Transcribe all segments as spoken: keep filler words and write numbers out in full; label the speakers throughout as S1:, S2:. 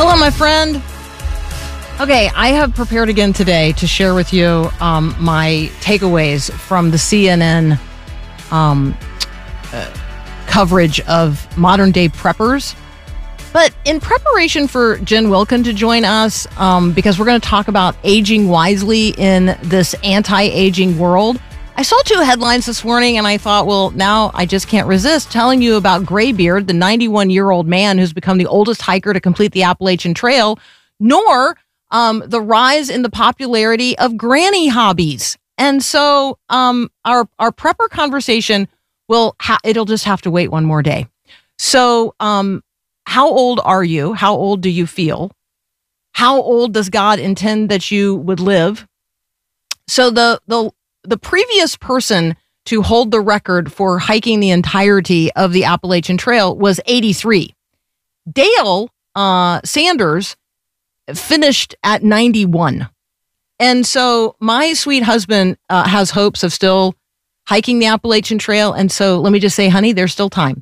S1: Hello, my friend. Okay, I have prepared again today to share with you um, my takeaways from the C N N um, uh, coverage of modern-day preppers. But in preparation for Jen Wilkin to join us, um, because we're going to talk about aging wisely in this anti-aging world, I saw two headlines this morning, and I thought, well, now I just can't resist telling you about Graybeard, the ninety-one-year-old man who's become the oldest hiker to complete the Appalachian Trail, nor um, the rise in the popularity of granny hobbies. And so um, our our prepper conversation will ha- it'll just have to wait one more day. So um, how old are you? How old do you feel? How old does God intend that you would live? So the the The previous person to hold the record for hiking the entirety of the Appalachian Trail was eighty-three. Dale uh, Sanders finished at ninety-one. And so my sweet husband uh, has hopes of still hiking the Appalachian Trail. And so let me just say, honey, there's still time.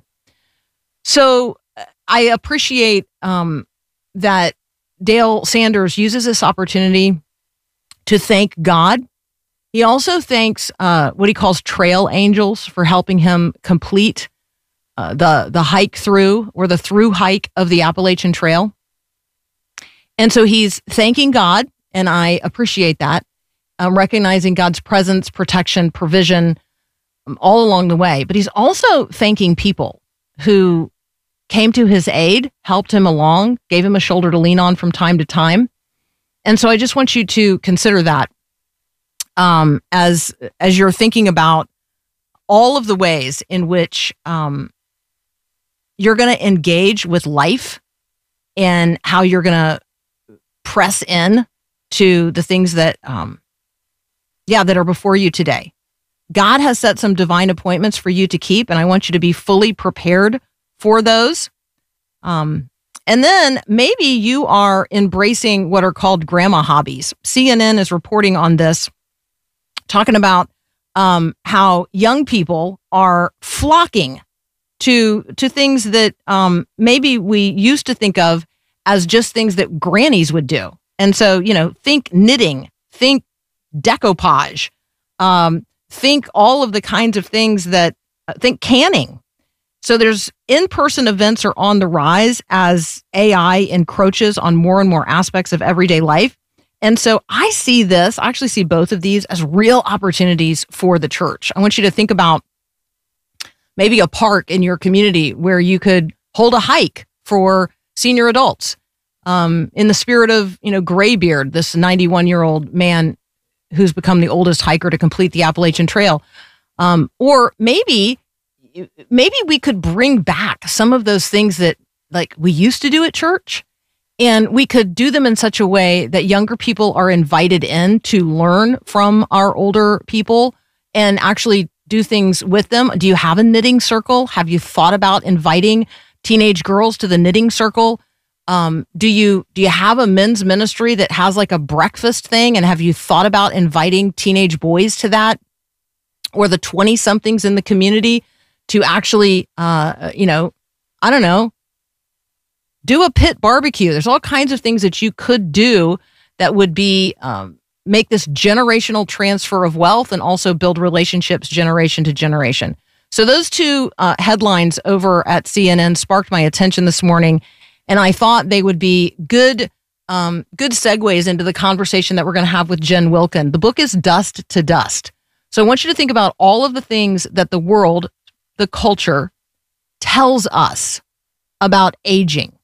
S1: So I appreciate um, that Dale Sanders uses this opportunity to thank God. He also thanks uh, what he calls trail angels for helping him complete uh, the the hike through or the through hike of the Appalachian Trail. And so he's thanking God, and I appreciate that. Um, recognizing God's presence, protection, provision um, all along the way. But he's also thanking people who came to his aid, helped him along, gave him a shoulder to lean on from time to time. And so I just want you to consider that. Um, as as you're thinking about all of the ways in which um, you're going to engage with life and how you're going to press in to the things that, um, yeah, that are before you today. God has set some divine appointments for you to keep, and I want you to be fully prepared for those. Um, and then maybe you are embracing what are called grandma hobbies. C N N is reporting on this, talking about um, how young people are flocking to to things that um, maybe we used to think of as just things that grannies would do. And so, you know, think knitting, think decoupage, um, think all of the kinds of things that, uh, think canning. So there's in-person events are on the rise as A I encroaches on more and more aspects of everyday life. And so I see this, I actually see both of these as real opportunities for the church. I want you to think about maybe a park in your community where you could hold a hike for senior adults. Um, in the spirit of, you know, Graybeard, this ninety-one-year-old man who's become the oldest hiker to complete the Appalachian Trail. Um, or maybe, maybe we could bring back some of those things that like we used to do at church. And we could do them in such a way that younger people are invited in to learn from our older people and actually do things with them. Do you have a knitting circle? Have you thought about inviting teenage girls to the knitting circle? Um, do you do you have a men's ministry that has like a breakfast thing? And have you thought about inviting teenage boys to that? Or the twenty-somethings in the community to actually, uh, you know, I don't know, do a pit barbecue. There's all kinds of things that you could do that would be um, make this generational transfer of wealth and also build relationships generation to generation. So those two uh, headlines over at C N N sparked my attention this morning, and I thought they would be good, um, good segues into the conversation that we're going to have with Jen Wilkin. The book is Dust to Dust. So I want you to think about all of the things that the world, the culture, tells us about aging.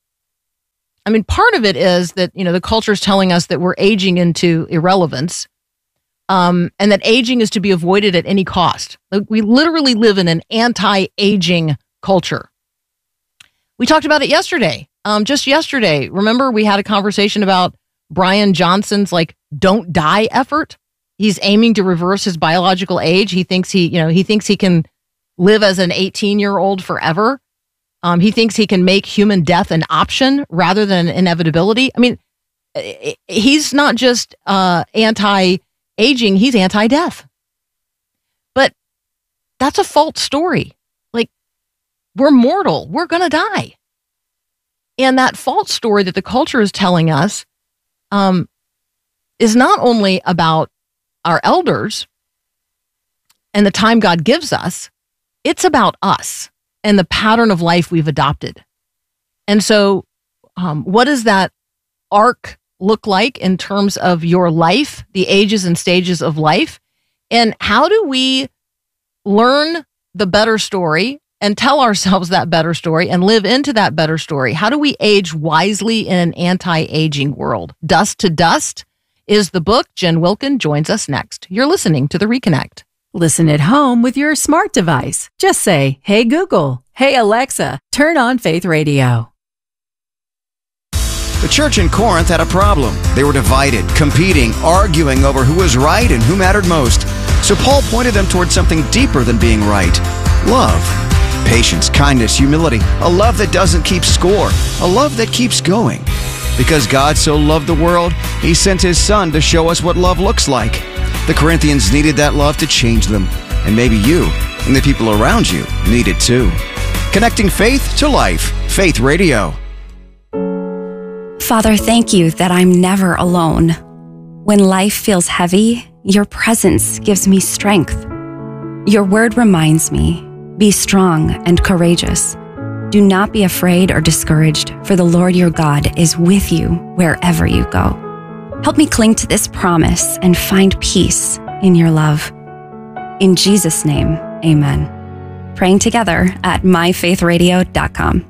S1: I mean, part of it is that, you know, the culture is telling us that we're aging into irrelevance, um, and that aging is to be avoided at any cost. Like, we literally live in an anti-aging culture. We talked about it yesterday. Um, just yesterday, remember we had a conversation about Brian Johnson's like "don't die" effort. He's aiming to reverse his biological age. He thinks he, you know, he thinks he can live as an eighteen-year-old forever. Um, he thinks he can make human death an option rather than inevitability. I mean, he's not just uh, anti-aging, he's anti-death. But that's a false story. Like, we're mortal. We're going to die. And that false story that the culture is telling us um, is not only about our elders and the time God gives us, it's about us and the pattern of life we've adopted. And so um, what does that arc look like in terms of your life, the ages and stages of life? And how do we learn the better story and tell ourselves that better story and live into that better story? How do we age wisely in an anti-aging world? Dust to Dust is the book. Jen Wilkin joins us next. You're listening to The Reconnect.
S2: Listen at home with your smart device. Just say, "Hey Google, hey Alexa, turn on Faith Radio."
S3: The church in Corinth had a problem. They were divided, competing, arguing over who was right and who mattered most. So Paul pointed them towards something deeper than being right. Love. Patience, kindness, humility. A love that doesn't keep score. A love that keeps going. Because God so loved the world, He sent His Son to show us what love looks like. The Corinthians needed that love to change them. And maybe you and the people around you need it too. Connecting faith to life. Faith Radio.
S4: Father, thank you that I'm never alone. When life feels heavy, your presence gives me strength. Your word reminds me, be strong and courageous. Do not be afraid or discouraged, for the Lord your God is with you wherever you go. Help me cling to this promise and find peace in your love. In Jesus' name, amen. Praying together at my faith radio dot com.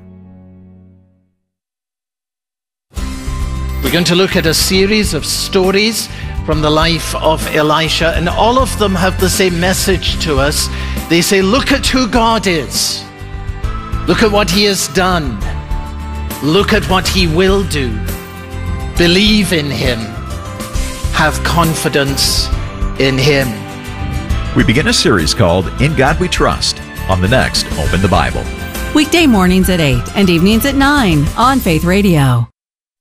S5: We're going to look at a series of stories from the life of Elisha, and all of them have the same message to us. They say, look at who God is. Look at what He has done. Look at what He will do. Believe in Him. Have confidence in Him.
S6: We begin a series called In God We Trust on the next Open the Bible.
S2: Weekday mornings at eight and evenings at nine on Faith Radio.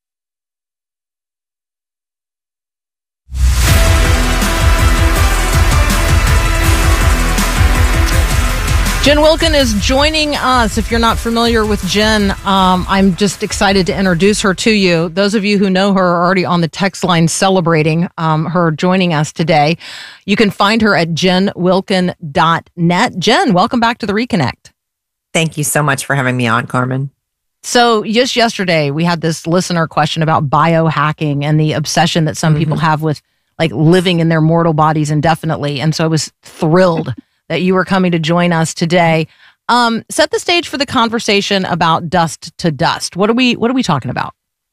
S1: Jen Wilkin is joining us. If you're not familiar with Jen, um, I'm just excited to introduce her to you. Those of you who know her are already on the text line celebrating um, her joining us today. You can find her at jen wilkin dot net. Jen, welcome back to The Reconnect.
S7: Thank you so much for having me on, Carmen.
S1: So just yesterday, we had this listener question about biohacking and the obsession that some mm-hmm. people have with like living in their mortal bodies indefinitely. And so I was thrilled that you were coming to join us today. Um, set the stage for the conversation about Dust to Dust. What are we What are we talking about?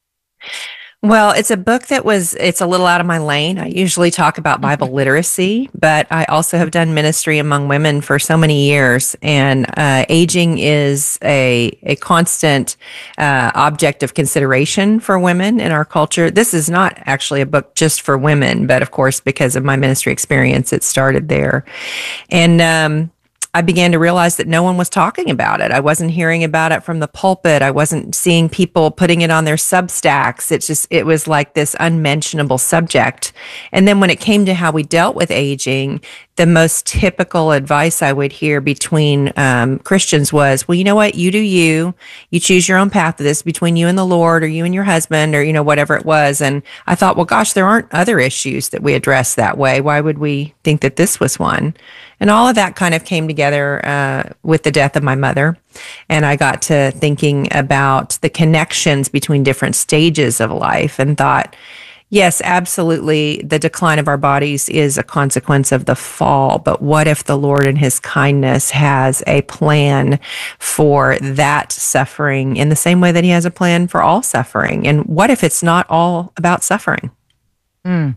S7: Well, it's a book that was, it's a little out of my lane. I usually talk about Bible literacy, but I also have done ministry among women for so many years. And uh, aging is a, a constant uh, object of consideration for women in our culture. This is not actually a book just for women, but of course, because of my ministry experience, it started there. And um I began to realize that no one was talking about it. I wasn't hearing about it from the pulpit. I wasn't seeing people putting it on their Substacks. It's just, it was like this unmentionable subject. And then when it came to how we dealt with aging, the most typical advice I would hear between um, Christians was, well, you know what? You do you. You choose your own path of this between you and the Lord, or you and your husband, or, you know, whatever it was. And I thought, well, gosh, there aren't other issues that we address that way. Why would we think that this was one? And all of that kind of came together uh, with the death of my mother. And I got to thinking about the connections between different stages of life and thought, yes, absolutely, the decline of our bodies is a consequence of the fall. But what if the Lord in His kindness has a plan for that suffering in the same way that He has a plan for all suffering? And what if it's not all about suffering?
S1: Mm.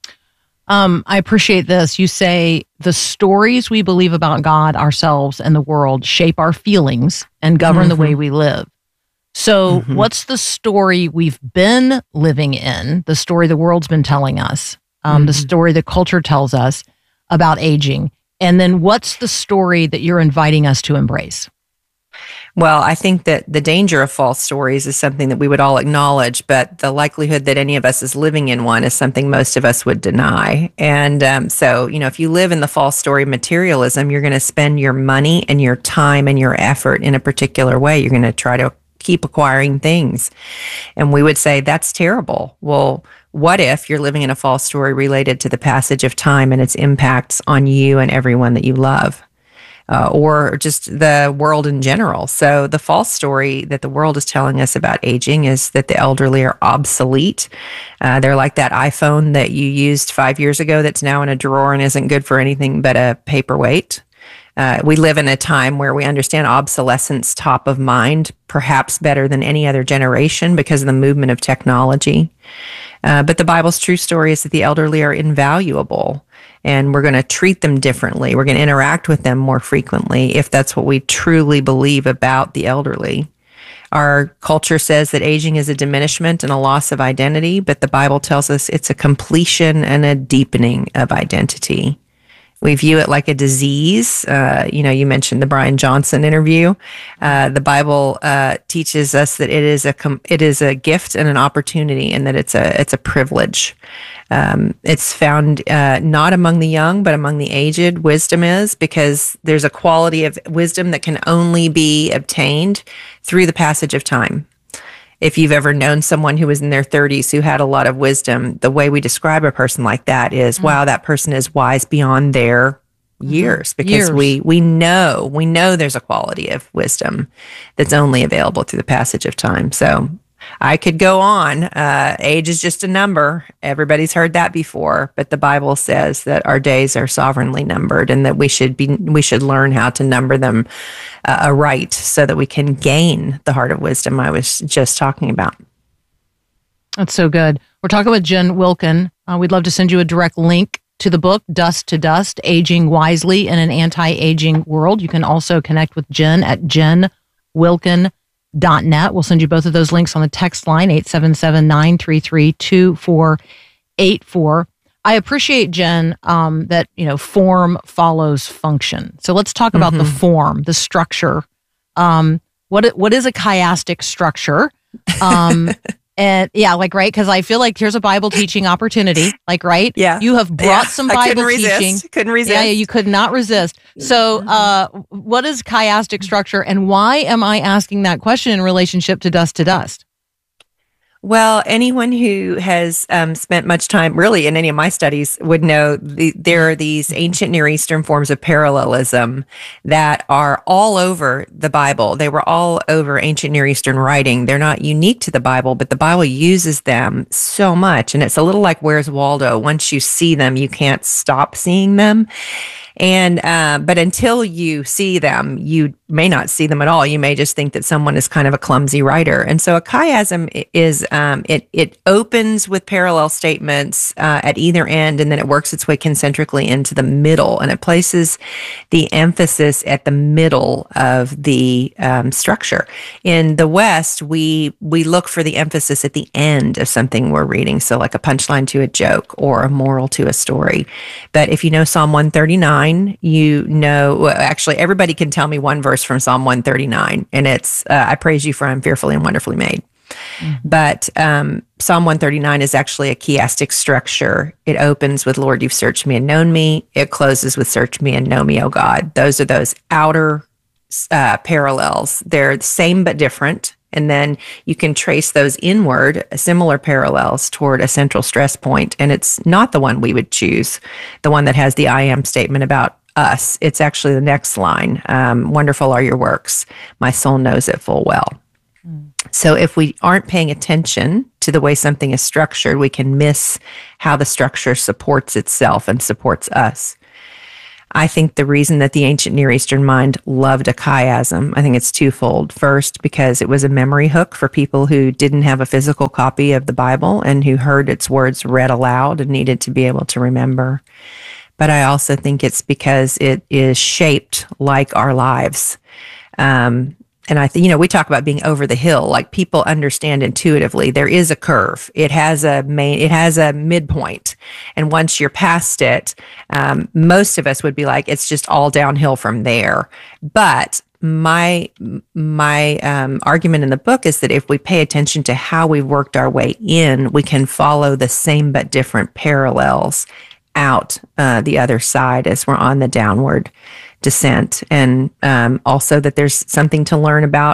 S1: Um, I appreciate this. You say the stories we believe about God, ourselves, and the world shape our feelings and govern mm-hmm. the way we live. So mm-hmm. what's the story we've been living in, the story the world's been telling us, um, mm-hmm. the story the culture tells us about aging? And then what's the story that you're inviting us to embrace?
S7: Well, I think that the danger of false stories is something that we would all acknowledge, but the likelihood that any of us is living in one is something most of us would deny. And um, so, you know, if you live in the false story materialism, you're going to spend your money and your time and your effort in a particular way. You're going to try to keep acquiring things. And we would say, that's terrible. Well, what if you're living in a false story related to the passage of time and its impacts on you and everyone that you love? Uh, or just the world in general. So the false story that the world is telling us about aging is that the elderly are obsolete. Uh, they're like that iPhone that you used five years ago that's now in a drawer and isn't good for anything but a paperweight. Uh, we live in a time where we understand obsolescence top of mind, perhaps better than any other generation because of the movement of technology. Uh, but the Bible's true story is that the elderly are invaluable, and we're going to treat them differently. We're going to interact with them more frequently if that's what we truly believe about the elderly. Our culture says that aging is a diminishment and a loss of identity, but the Bible tells us it's a completion and a deepening of identity. We view it like a disease. Uh, you know, you mentioned the Brian Johnson interview. Uh, the Bible uh, teaches us that it is a com- it is a gift and an opportunity, and that it's a it's a privilege. Um, it's found uh, not among the young, but among the aged. Wisdom is, because there's a quality of wisdom that can only be obtained through the passage of time. If you've ever known someone who was in their thirties who had a lot of wisdom, the way we describe a person like that is, mm-hmm. wow, that person is wise beyond their years, because
S1: years.
S7: we we know we know there's a quality of wisdom that's only available through the passage of time. So I could go on. Uh, age is just a number. Everybody's heard that before, but the Bible says that our days are sovereignly numbered, and that we should be we should learn how to number them uh, aright, so that we can gain the heart of wisdom I was just talking about.
S1: That's so good. We're talking with Jen Wilkin. Uh, we'd love to send you a direct link to the book, Dust to Dust, Aging Wisely in an Anti-Aging World. You can also connect with Jen at jen wilkin dot net. We'll send you both of those links on the text line, eight seven seven, nine three three, two four eight four. I appreciate, Jen, um, that, you know, form follows function. So let's talk about mm-hmm. the form, the structure. Um, what what is a chiastic structure? Um, and yeah, like, right, because I feel like here's a Bible teaching opportunity, like, right?
S7: Yeah.
S1: You have brought
S7: yeah.
S1: some
S7: I
S1: Bible
S7: couldn't
S1: teaching.
S7: Resist. Couldn't resist.
S1: Yeah, yeah, you could not resist. So uh, what is chiastic structure, and why am I asking that question in relationship to Dust to Dust?
S7: Well, anyone who has um, spent much time really in any of my studies would know the, there are these ancient Near Eastern forms of parallelism that are all over the Bible. They were all over ancient Near Eastern writing. They're not unique to the Bible, but the Bible uses them so much. And it's a little like Where's Waldo? Once you see them, you can't stop seeing them. And, uh, but until you see them, you may not see them at all. You may just think that someone is kind of a clumsy writer. And so a chiasm is, um, it, it opens with parallel statements, uh, at either end, and then it works its way concentrically into the middle, and it places the emphasis at the middle of the, um, structure. In the West, we, we look for the emphasis at the end of something we're reading. So like a punchline to a joke or a moral to a story. But if you know Psalm one thirty-nine, you know, well, actually, everybody can tell me one verse from Psalm one thirty-nine, and it's, uh, I praise you for I'm fearfully and wonderfully made. Mm-hmm. But um, Psalm one thirty-nine is actually a chiastic structure. It opens with, Lord, you've searched me and known me. It closes with, search me and know me, O God. Those are those outer uh, parallels. They're the same but different. And then you can trace those inward, similar parallels toward a central stress point. And it's not the one we would choose, the one that has the I am statement about us. It's actually the next line. Um, Wonderful are your works. My soul knows it full well. Mm. So if we aren't paying attention to the way something is structured, we can miss how the structure supports itself and supports us. I think the reason that the ancient Near Eastern mind loved a chiasm, I think it's twofold. First, because it was a memory hook for people who didn't have a physical copy of the Bible and who heard its words read aloud and needed to be able to remember. But I also think it's because it is shaped like our lives. Um, And I think, you know, we talk about being over the hill, like people understand intuitively there is a curve. It has a main, it has a midpoint. And once you're past it, um, most of us would be like, it's just all downhill from there. But my, my um, argument in the book is that if we pay attention to how we've worked our way in, we can follow the same but different parallels out uh, the other side as we're on the downward descent. And um, also that there's something to learn about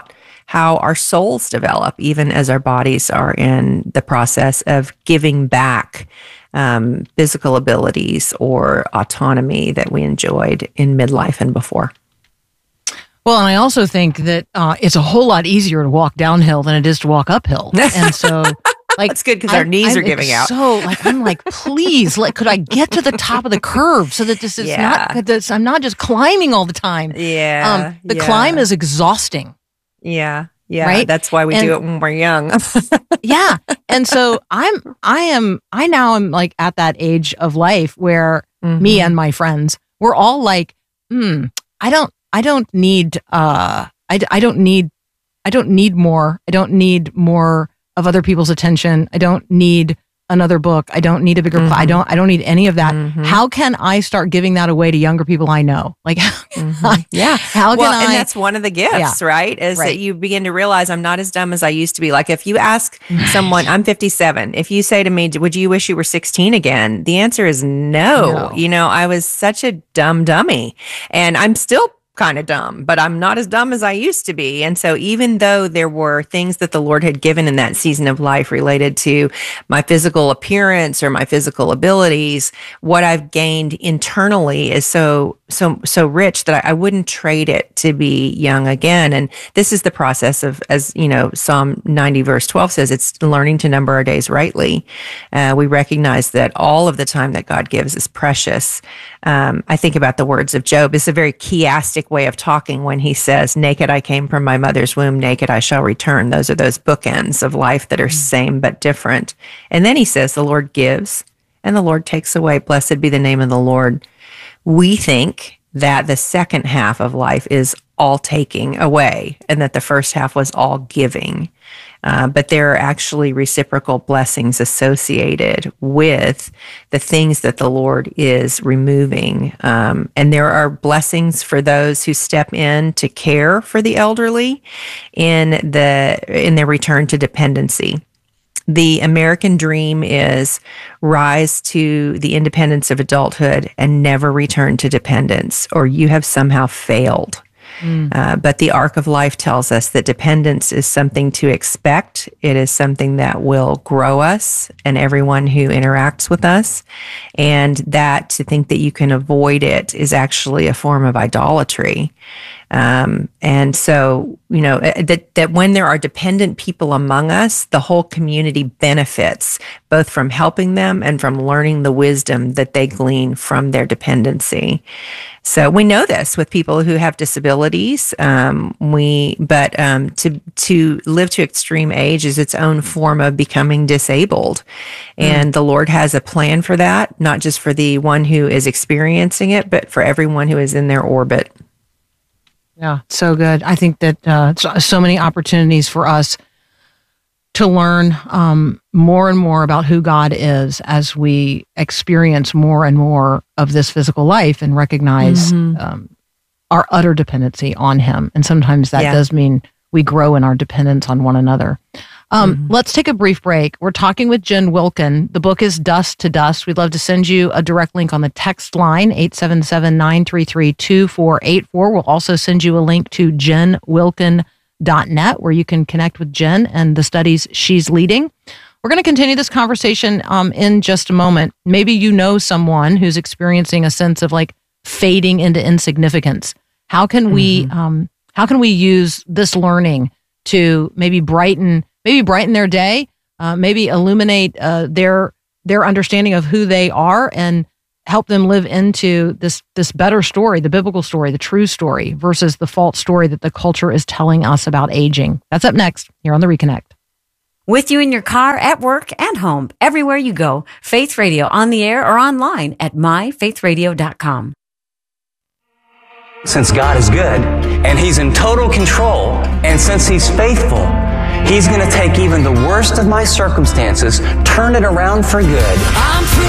S7: how our souls develop, even as our bodies are in the process of giving back um, physical abilities or autonomy that we enjoyed in midlife and before.
S1: Well, and I also think that uh, it's a whole lot easier to walk downhill than it is to walk uphill. And so, like,
S7: that's good because our knees
S1: I'm
S7: are giving out.
S1: So, like, I'm like, please, like, could I get to the top of the curve so that this is
S7: Yeah.
S1: not, this, I'm not just climbing all the time.
S7: Yeah.
S1: Um, the
S7: yeah.
S1: climb is exhausting.
S7: Yeah. Yeah.
S1: Right?
S7: That's why we
S1: And-
S7: do it when we're young.
S1: Yeah. And so I'm, I am, I now am like at that age of life where
S7: Mhm.
S1: me and my friends, we're all like, hmm, I don't, I don't need, uh, I, I don't need, I don't need more. I don't need more of other people's attention. I don't need another book. I don't need a bigger, pl- I don't, I don't need any of that.
S7: Mhm.
S1: How can I start giving that away to younger people I know? Like, how can I,
S7: Yeah.
S1: how can
S7: well,
S1: I?
S7: and that's one of the gifts, right? Is
S1: Right.
S7: that you begin to realize I'm not as dumb as I used to be. Like if you ask someone, I'm fifty-seven, if you say to me, would you wish you were sixteen again? The answer is no.
S1: No.
S7: You know, I was such a dumb dummy and I'm still kind of dumb, but I'm not as dumb as I used to be. And so even though there were things that the Lord had given in that season of life related to my physical appearance or my physical abilities, what I've gained internally is so, so, so rich that I, I wouldn't trade it to be young again. And this is the process of, as you know, Psalm ninety verse twelve says, it's learning to number our days rightly. Uh, we recognize that all of the time that God gives is precious. Um, I think about the words of Job. It's a very chiastic way of talking when he says, naked I came from my mother's womb, naked I shall return. Those are those bookends of life that are same but different. And then he says, the Lord gives and the Lord takes away. Blessed be the name of the Lord. We think that the second half of life is all taking away and that the first half was all giving. Uh, but there are actually reciprocal blessings associated with the things that the Lord is removing. Um, and there are blessings for those who step in to care for the elderly in the in their return to dependency. The American dream is rise to the independence of adulthood and never return to dependence, or you have somehow failed. Mm. Uh, but the arc of life tells us that dependence is something to expect. It is something that will grow us and everyone who interacts with us. And that to think that you can avoid it is actually a form of idolatry. Um, and so, you know, that, that when there are dependent people among us, the whole community benefits both from helping them and from learning the wisdom that they glean from their dependency. So we know this with people who have disabilities. Um, we, but um, to to live to extreme age is its own form of becoming disabled, and mm. the Lord has a plan for that, not just for the one who is experiencing it, but for everyone who is in their orbit.
S1: Yeah, so good. I think that uh, so, so many opportunities for us to learn um, more and more about who God is as we experience more and more of this physical life and recognize mm-hmm. um, our utter dependency on Him. And sometimes that yeah. does mean we grow in our dependence on one another. Um, mm-hmm. Let's take a brief break. We're talking with Jen Wilkin. The book is Dust to Dust. We'd love to send you a direct link on the text line, eight seven seven, nine three three, two four eight four. We'll also send you a link to jen wilkin dot net where you can connect with Jen and the studies she's leading. We're going to continue this conversation um, in just a moment. Maybe you know someone who's experiencing a sense of like fading into insignificance. How can we, mm-hmm. um, how can we use this learning to maybe brighten Maybe brighten their day, uh, maybe illuminate uh, their their understanding of who they are, and help them live into this this better story, the biblical story, the true story, versus the false story that the culture is telling us about aging. That's up next here on The Reconnect.
S8: With you in your car, at work, and home, everywhere you go, Faith Radio on the air or online at my faith radio dot com.
S9: Since God is good, and He's in total control, and since He's faithful, He's going to take even the worst of my circumstances, turn it around for good.